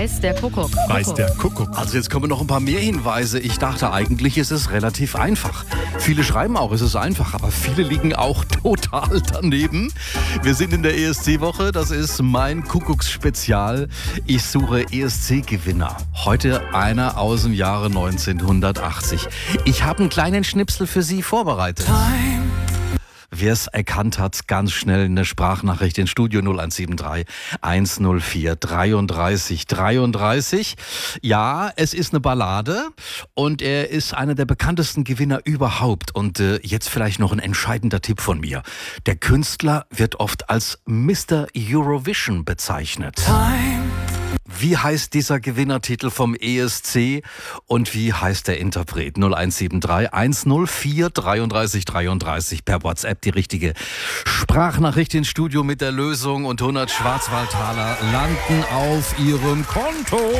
Weiß der Kuckuck. Weiß der Kuckuck. Also jetzt kommen noch ein paar mehr Hinweise. Ich dachte, eigentlich ist es relativ einfach. Viele schreiben auch, es ist einfach, aber viele liegen auch total daneben. Wir sind in der ESC-Woche, das ist mein Kuckucksspezial. Ich suche ESC-Gewinner. Heute einer aus dem Jahre 1980. Ich habe einen kleinen Schnipsel für Sie vorbereitet. Wer es erkannt hat, ganz schnell eine Sprachnachricht ins Studio 0173 104 33 33. Ja, es ist eine Ballade und er ist einer der bekanntesten Gewinner überhaupt. Und jetzt vielleicht noch ein entscheidender Tipp von mir. Der Künstler wird oft als Mr. Eurovision bezeichnet. Wie heißt dieser Gewinnertitel vom ESC und wie heißt der Interpret? 0173 104 33 33 per WhatsApp die richtige Sprachnachricht ins Studio mit der Lösung und 100 Schwarzwaldtaler landen auf Ihrem Konto.